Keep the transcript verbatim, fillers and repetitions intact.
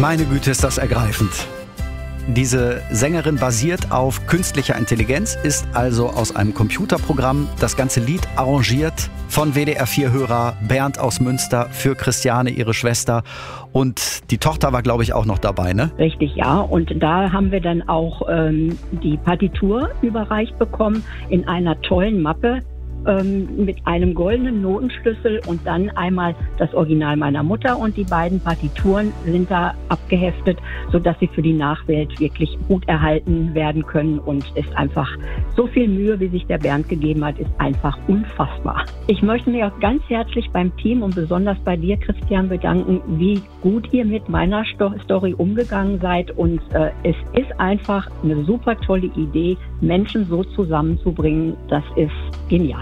Meine Güte, ist das ergreifend. Diese Sängerin basiert auf künstlicher Intelligenz, ist also aus einem Computerprogramm das ganze Lied arrangiert von W D R vier Hörer Bernd aus Münster für Christiane, ihre Schwester. Und die Tochter war, glaube ich, auch noch dabei, ne? Richtig, ja. Und da haben wir dann auch ähm, die Partitur überreicht bekommen in einer tollen Mappe ähm, mit einem goldenen Notenschlüssel und dann einmal das Original meiner Mutter, und die beiden Partituren sind da abgeheftet, sodass sie für die Nachwelt wirklich gut erhalten werden können, und ist einfach so viel Mühe, wie sich der Bernd gegeben hat, ist einfach unfassbar. Ich möchte mich auch ganz herzlich beim Team und besonders bei dir, Christian, bedanken, wie gut ihr mit meiner Story umgegangen seid, und äh, es ist einfach eine super tolle Idee, Menschen so zusammenzubringen. Das ist genial.